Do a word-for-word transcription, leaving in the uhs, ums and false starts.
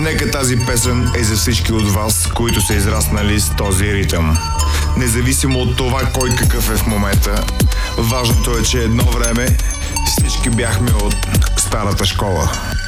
Нека тази песен е за всички от вас, които са израснали с този ритъм. Независимо от това кой какъв е в момента, важното е, че едно време всички бяхме от старата школа.